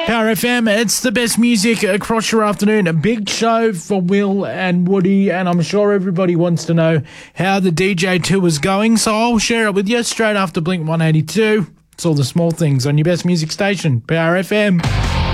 Power FM, it's the best music across your afternoon. A big show for Will and Woody, and I'm sure everybody wants to know how the DJ tour is going, so I'll share it with you straight after Blink 182. It's all the small things on your best music station, Power FM.